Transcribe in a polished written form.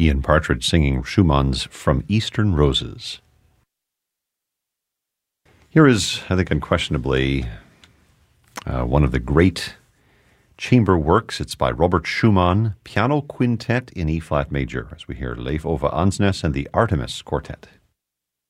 Ian Partridge singing Schumann's From Eastern Roses. Here is, I think, unquestionably one of the great chamber works. It's by Robert Schumann, Piano Quintet in E-flat major, as we hear Leif Ove Ansnes and the Artemis Quartet.